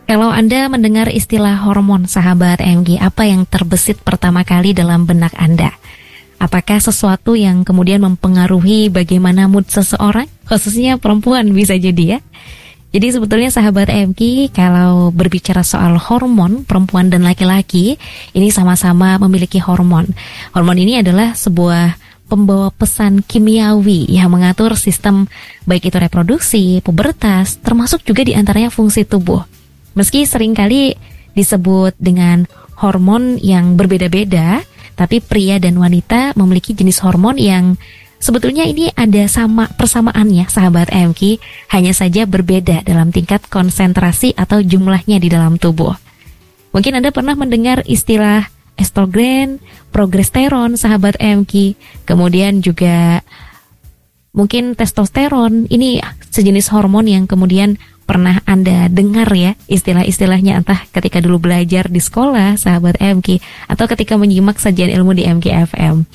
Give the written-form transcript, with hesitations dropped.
Kalau Anda mendengar istilah hormon, sahabat MG, apa yang terbesit pertama kali dalam benak Anda? Apakah sesuatu yang kemudian mempengaruhi bagaimana mood seseorang? Khususnya perempuan bisa jadi ya. Jadi sebetulnya sahabat MG, kalau berbicara soal hormon, perempuan dan laki-laki ini sama-sama memiliki hormon. Hormon ini adalah sebuah pembawa pesan kimiawi yang mengatur sistem baik itu reproduksi, pubertas, termasuk juga diantaranya fungsi tubuh. Meski seringkali disebut dengan hormon yang berbeda-beda, tapi pria dan wanita memiliki jenis hormon yang sebetulnya ini ada persamaannya, sahabat MK, hanya saja berbeda dalam tingkat konsentrasi atau jumlahnya di dalam tubuh. Mungkin Anda pernah mendengar istilah estrogen, progesteron, sahabat MK, kemudian juga mungkin testosteron. Ini sejenis hormon yang kemudian pernah Anda dengar ya istilah-istilahnya, entah ketika dulu belajar di sekolah, sahabat MK, atau ketika menyimak sajian ilmu di MK FM.